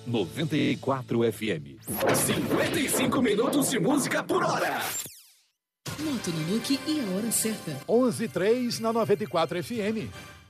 94 FM. 55 minutos de música por hora. Moto Nunuque e a hora certa. 11:03 na 94 FM.